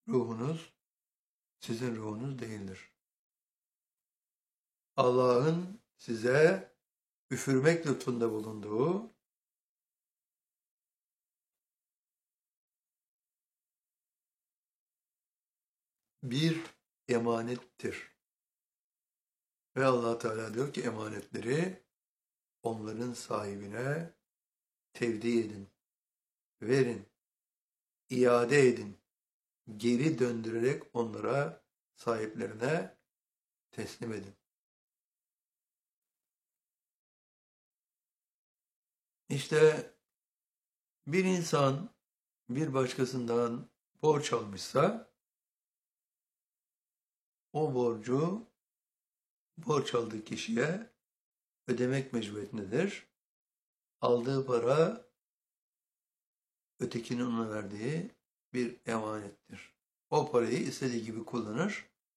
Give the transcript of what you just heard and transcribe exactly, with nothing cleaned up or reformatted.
ruhunuz sizin ruhunuz değildir. Allah'ın size üfürmek lütfunda bulunduğu bir emanettir. Ve Allah Teala diyor ki emanetleri onların sahibine tevdi edin, verin, iade edin, geri döndürerek onlara sahiplerine teslim edin. İşte bir insan bir başkasından borç almışsa o borcu borç aldığı kişiye ödemek mecburiyetindedir. Aldığı para ötekinin ona verdiği bir emanettir. O parayı istediği gibi kullanır